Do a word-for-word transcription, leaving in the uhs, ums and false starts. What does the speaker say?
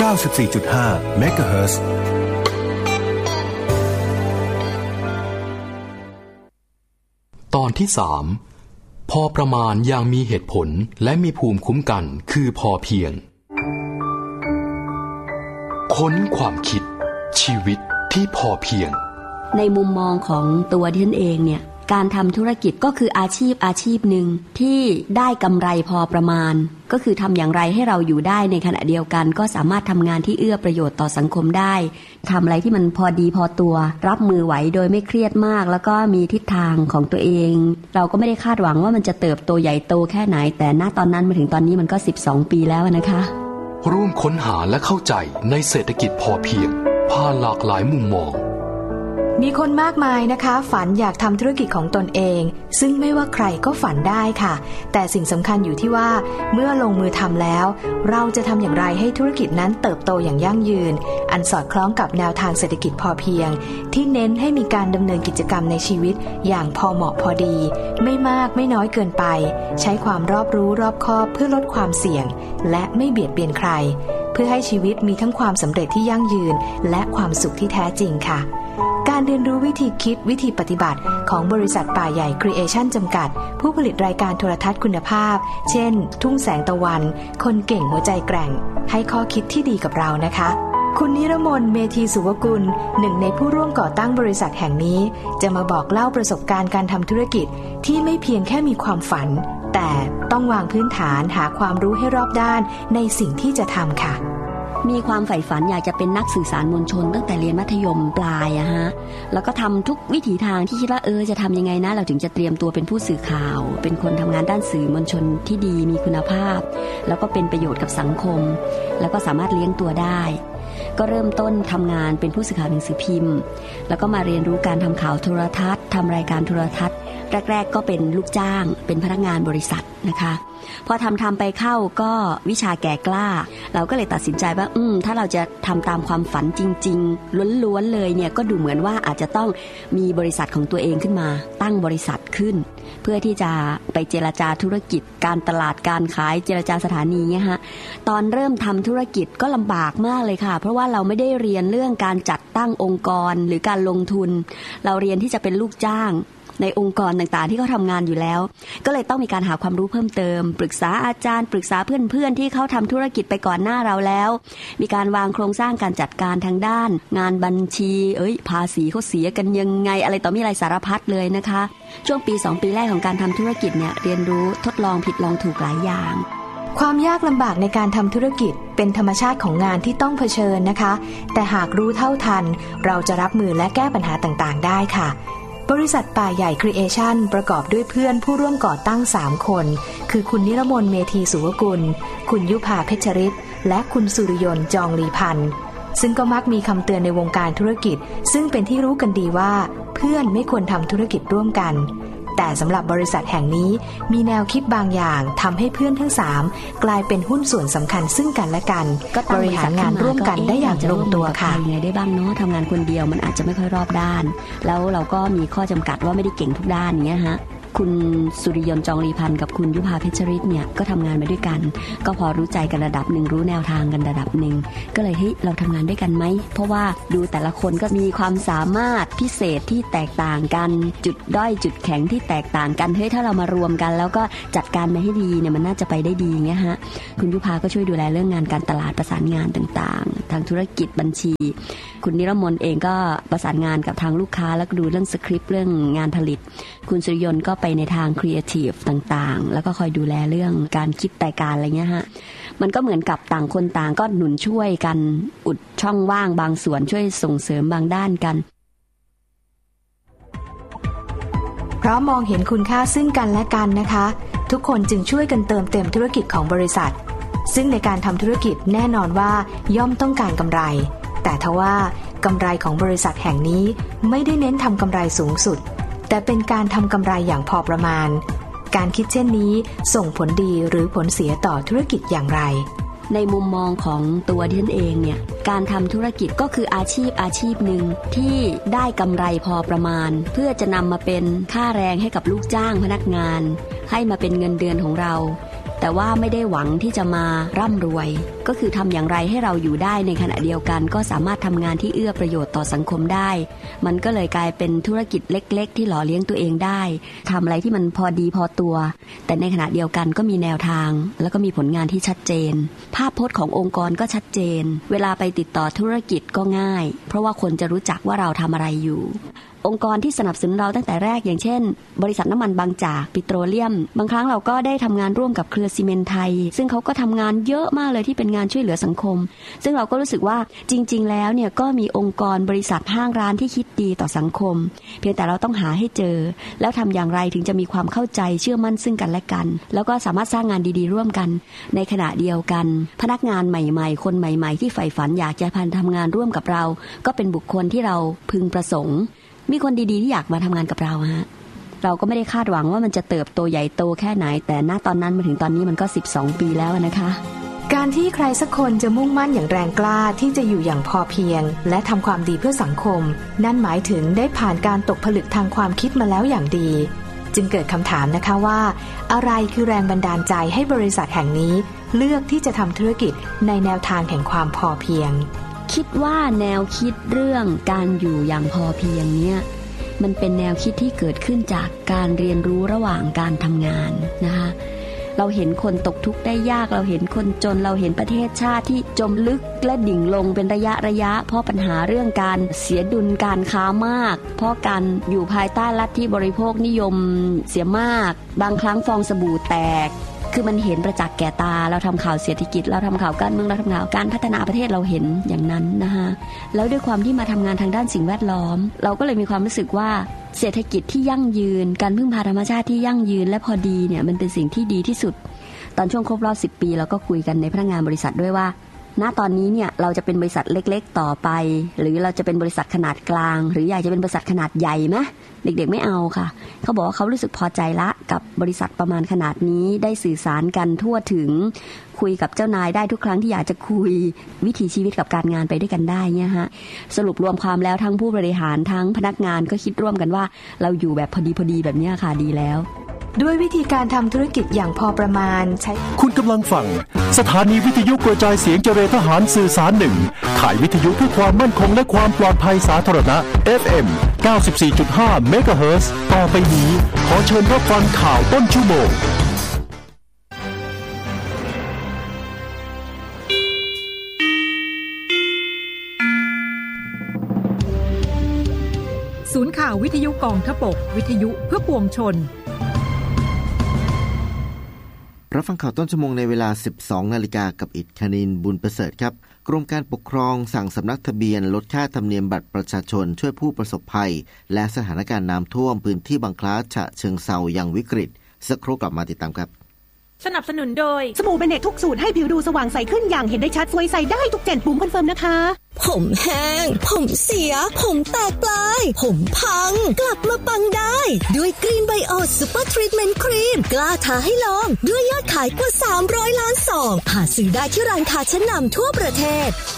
ก้าสิบสี่จุดห้า เมกะเฮิรตซ์ตอนที่สามพอประมาณอย่างมีเหตุผลและมีภูมิคุ้มกันคือพอเพียงค้นความคิดชีวิตที่พอเพียงในมุมมองของตัวดิฉันเองเนี่ยการทำธุรกิจก็คืออาชีพอาชีพหนึ่งที่ได้กำไรพอประมาณก็คือทำอย่างไรให้เราอยู่ได้ในขณะเดียวกันก็สามารถทำงานที่เอื้อประโยชน์ต่อสังคมได้ทำอะไรที่มันพอดีพอตัวรับมือไหวโดยไม่เครียดมากแล้วก็มีทิศทางของตัวเองเราก็ไม่ได้คาดหวังว่ามันจะเติบโตใหญ่โตแค่ไหนแต่ณตอนนั้นมาถึงตอนนี้มันก็สิบสองปีแล้วนะคะร่วมค้นหาและเข้าใจในเศรษฐกิจพอเพียงผ่านหลากหลายมุมมองมีคนมากมายนะคะฝันอยากทำธุรกิจของตนเองซึ่งไม่ว่าใครก็ฝันได้ค่ะแต่สิ่งสำคัญอยู่ที่ว่าเมื่อลงมือทำแล้วเราจะทำอย่างไรให้ธุรกิจนั้นเติบโตอย่างยั่งยืนอันสอดคล้องกับแนวทางเศรษฐกิจพอเพียงที่เน้นให้มีการดำเนินกิจกรรมในชีวิตอย่างพอเหมาะพอดีไม่มากไม่น้อยเกินไปใช้ความรอบรู้รอบคอบเพื่อลดความเสี่ยงและไม่เบียดเบียนใครเพื่อให้ชีวิตมีทั้งความสำเร็จที่ยั่งยืนและความสุขที่แท้จริงค่ะการเรียนรู้วิธีคิดวิธีปฏิบัติของบริษัทป่าใหญ่ครีเอชั่นจำกัดผู้ผลิตรายการโทรทัศน์คุณภาพเช่นทุ่งแสงตะวันคนเก่งหัวใจแกร่งให้ข้อคิดที่ดีกับเรานะคะคุณนิรมนต์เมธีสุวกุลหนึ่งในผู้ร่วมก่อตั้งบริษัทแห่งนี้จะมาบอกเล่าประสบการณ์การทำธุรกิจที่ไม่เพียงแค่มีความฝันแต่ต้องวางพื้นฐานหาความรู้ให้รอบด้านในสิ่งที่จะทำค่ะมีความใฝ่ฝันอยากจะเป็นนักสื่อสารมวลชนตั้งแต่เรียนมัธยมปลายอะฮะแล้วก็ทำทุกวิถีทางที่คิดว่าเออจะทำยังไงนะเราถึงจะเตรียมตัวเป็นผู้สื่อข่าวเป็นคนทำงานด้านสื่อมวลชนที่ดีมีคุณภาพแล้วก็เป็นประโยชน์กับสังคมแล้วก็สามารถเลี้ยงตัวได้ก็เริ่มต้นทำงานเป็นผู้สื่อข่าวหนังสือพิมพ์แล้วก็มาเรียนรู้การทำข่าวโทรทัศน์ทำรายการโทรทัศน์แรกๆก็เป็นลูกจ้างเป็นพนักงานบริษัทนะคะพอทำทำไปเข้าก็วิชาแก่กล้าเราก็เลยตัดสินใจว่าอืมถ้าเราจะทำตามความฝันจริงๆล้วนๆเลยเนี่ยก็ดูเหมือนว่าอาจจะต้องมีบริษัทของตัวเองขึ้นมาตั้งบริษัทขึ้นเพื่อที่จะไปเจรจาธุรกิจการตลาดการขายเจรจาสถานีเนี่ยฮะตอนเริ่มทำธุรกิจก็ลำบากมากเลยค่ะเพราะว่าเราไม่ได้เรียนเรื่องการจัดตั้งองค์กรหรือการลงทุนเราเรียนที่จะเป็นลูกจ้างในองค์กรต่างๆที่เขาทำงานอยู่แล้วก็เลยต้องมีการหาความรู้เพิ่มเติมปรึกษาอาจารย์ปรึกษาเพื่อนๆที่เขาทำธุรกิจไปก่อนหน้าเราแล้วมีการวางโครงสร้างการจัดการทางด้านงานบัญชีเอ้ยภาษีเขาเสียกันยังไงอะไรต่อมีอะไรสารพัดเลยนะคะช่วงปีสองปีแรกของการทำธุรกิจเนี่ยเรียนรู้ทดลองผิดลองถูกหลายอย่างความยากลำบากในการทำธุรกิจเป็นธรรมชาติของงานที่ต้องเผชิญนะคะแต่หากรู้เท่าทันเราจะรับมือและแก้ปัญหาต่างๆได้ค่ะบริษัทป่าใหญ่ครีเอชั่นประกอบด้วยเพื่อนผู้ร่วมก่อตั้งสามคนคือคุณนิรมนต์เมธีสุวกุลคุณยุภาเพชรฤทธิ์และคุณสุริยนต์จองลีพันธ์ซึ่งก็มักมีคำเตือนในวงการธุรกิจซึ่งเป็นที่รู้กันดีว่าเพื่อนไม่ควรทำธุรกิจร่วมกันแต่สำหรับบริษัทแห่งนี้มีแนวคิดบางอย่างทำให้เพื่อนทั้งสามกลายเป็นหุ้นส่วนสำคัญซึ่งกันและกันก็บริหารงานร่วมกันได้อย่างลงตัวค่ะยังไงได้บ้างเนาะทำงานคนเดียวมันอาจจะไม่ค่อยรอบด้านแล้วเราก็มีข้อจำกัดว่าไม่ได้เก่งทุกด้านอย่างเงี้ยฮะคุณสุริยนต์จองลีพันธ์กับคุณยุภาเพชรฤทธิ์เนี่ยก็ทำงานมาด้วยกันก็พอรู้ใจกันระดับหนึ่งรู้แนวทางกันระดับหนึ่งก็เลยเฮ้ยเราทำงานด้วยกันไหมเพราะว่าดูแต่ละคนก็มีความสามารถพิเศษที่แตกต่างกันจุดด้อยจุดแข็งที่แตกต่างกันเฮ้ยถ้าเรามารวมกันแล้วก็จัดการมาให้ดีเนี่ยมันน่าจะไปได้ดีเงี้ยฮะคุณยุภาก็ช่วยดูแลเรื่องงานการตลาดประสานงานต่างๆทางธุรกิจบัญชีคุณนิรมนต์เองก็ประสานงานกับทางลูกค้าแล้วก็ดูเรื่องสคริปต์เรื่องงานผลิตคุณสุริยนต์ก็ไปในทางครีเอทีฟต่างๆแล้วก็คอยดูแลเรื่องการคิดรายการอะไรเงี้ยฮะมันก็เหมือนกับต่างคนต่างก็หนุนช่วยกันอุดช่องว่างบางส่วนช่วยส่งเสริมบางด้านกันเพราะมองเห็นคุณค่าซึ่งกันและกันนะคะทุกคนจึงช่วยกันเติมเต็มธุรกิจของบริษัทซึ่งในการทำธุรกิจแน่นอนว่าย่อมต้องการกำไรแต่ทว่ากำไรของบริษัทแห่งนี้ไม่ได้เน้นทำกำไรสูงสุดแต่เป็นการทำกำไรอย่างพอประมาณการคิดเช่นนี้ส่งผลดีหรือผลเสียต่อธุรกิจอย่างไรในมุมมองของตัวดิฉันเองเนี่ยการทำธุรกิจก็คืออาชีพอาชีพหนึ่งที่ได้กำไรพอประมาณเพื่อจะนำมาเป็นค่าแรงให้กับลูกจ้างพนักงานให้มาเป็นเงินเดือนของเราแต่ว่าไม่ได้หวังที่จะมาร่ำรวยก็คือทำอย่างไรให้เราอยู่ได้ในขณะเดียวกันก็สามารถทำงานที่เอื้อประโยชน์ต่อสังคมได้มันก็เลยกลายเป็นธุรกิจเล็กๆที่หล่อเลี้ยงตัวเองได้ทำอะไรที่มันพอดีพอตัวแต่ในขณะเดียวกันก็มีแนวทางแล้วก็มีผลงานที่ชัดเจนภาพพจน์ขององค์กรก็ชัดเจนเวลาไปติดต่อธุรกิจก็ง่ายเพราะว่าคนจะรู้จักว่าเราทำอะไรอยู่องค์กรที่สนับสนุนเราตั้งแต่แรกอย่างเช่นบริษัทน้ำมันบางจากปิโตรเลียมบางครั้งเราก็ได้ทำงานร่วมกับเครือซีเมนต์ไทยซึ่งเขาก็ทำงานเยอะมากเลยที่เป็นงานช่วยเหลือสังคมซึ่งเราก็รู้สึกว่าจริงๆแล้วเนี่ยก็มีองค์กรบริษัทห้างร้านที่คิดดีต่อสังคมเพียงแต่เราต้องหาให้เจอแล้วทำอย่างไรถึงจะมีความเข้าใจเชื่อมั่นซึ่งกันและกันแล้วก็สามารถสร้างงานดีๆร่วมกันในขณะเดียวกันพนักงานใหม่ๆคนใหม่ๆที่ใฝ่ฝันอยากจะพันทำงานร่วมกับเราก็เป็นบุคคลที่เราพึงประสงค์มีคนดีๆที่อยากมาทำงานกับเราฮะเราก็ไม่ได้คาดหวังว่ามันจะเติบโตใหญ่โตแค่ไหนแต่ณตอนนั้นมาถึงตอนนี้มันก็สิบสองปีแล้วนะคะการที่ใครสักคนจะมุ่งมั่นอย่างแรงกล้าที่จะอยู่อย่างพอเพียงและทำความดีเพื่อสังคมนั่นหมายถึงได้ผ่านการตกผลึกทางความคิดมาแล้วอย่างดีจึงเกิดคำถามนะคะว่าอะไรคือแรงบันดาลใจให้บริษัทแห่งนี้เลือกที่จะทำธุรกิจในแนวทางแห่งความพอเพียงคิดว่าแนวคิดเรื่องการอยู่อย่างพอเพียงเนี่ยมันเป็นแนวคิดที่เกิดขึ้นจากการเรียนรู้ระหว่างการทำงานนะคะเราเห็นคนตกทุกข์ได้ยากเราเห็นคนจนเราเห็นประเทศชาติที่จมลึกและดิ่งลงเป็นระยะระยะเพราะปัญหาเรื่องการเสียดุลการค้ามากเพราะการอยู่ภายใต้ลัทธิบริโภคนิยมเสียมากบางครั้งฟองสบู่แตกคือมันเห็นประจักษ์แก่ตาเราทำข่าวเศรษฐกิจเราทำข่าวการเมืองเราทำข่าวการพัฒนาประเทศเราเห็นอย่างนั้นนะคะแล้วด้วยความที่มาทำงานทางด้านสิ่งแวดล้อมเราก็เลยมีความรู้สึกว่าเศรษฐกิจที่ยั่งยืนการพึ่งพาธรรมชาติที่ยั่งยืนและพอดีเนี่ยมันเป็นสิ่งที่ดีที่สุดตอนช่วงครบรอบสิบปีเราก็คุยกันในพนักงานบริษัทด้วยว่าณตอนนี้เนี่ยเราจะเป็นบริษัทเล็กๆต่อไปหรือเราจะเป็นบริษัทขนาดกลางหรืออยากจะเป็นบริษัทขนาดใหญ่ไหมเด็กๆไม่เอาค่ะเขาบอกว่าเขารู้สึกพอใจละกับบริษัทประมาณขนาดนี้ได้สื่อสารกันทั่วถึงคุยกับเจ้านายได้ทุกครั้งที่อยากจะคุยวิถีชีวิตกับการงานไปด้วยกันได้เนี่ยฮะสรุปรวมความแล้วทั้งผู้บริหารทั้งพนักงานก็คิดร่วมกันว่าเราอยู่แบบพอดีพอดีแบบนี้ค่ะดีแล้วด้วยวิธีการทำธุรกิจอย่างพอประมาณใช้คุณกำลังฟังสถานีวิทยุกระจายเสียงเจริญทหารสื่อสารหนึ่งขายวิทยุเพื่อความมั่นคงและความปลอดภัยสาธารณะ เอฟ เอ็ม เก้าสิบสี่จุดห้า เมกะเฮิรตซ์ ต่อไปนี้ขอเชิญรับฟังข่าวต้นชั่วโมงศูนย์ข่าววิทยุกองทพบกวิทยุเพื่อปวงชนรับฟังข่าวต้นชั่วโมงในเวลา สิบสองนาฬิกากับอิฐคณินบุญประเสริฐครับกรมการปกครองสั่งสำนักทะเบียนลดค่าธรรมเนียมบัตรประชาชนช่วยผู้ประสบภัยและสถานการณ์น้ำท่วมพื้นที่บางคล้าฉะเชิงเทรายังวิกฤตสักครู่กลับมาติดตามครับสนับสนุนโดยสบู่เบเนตทุกสูตรให้ผิวดูสว่างใสขึ้นอย่างเห็นได้ชัดสวยใสได้ทุกเจ็ดปุ่มคอนเฟิร์มนะคะผมแห้งผมเสียผมแตกปลายผมพังกลับมาปังได้ด้วยกรีนไบโอซูเปอร์ทรีทเมนต์ครีมกล้าท้าให้ลองด้วยยอดขายกว่าสามร้อยล้านซองหาซื้อได้ที่ร้านค้าชั้นนำทั่วประเทศ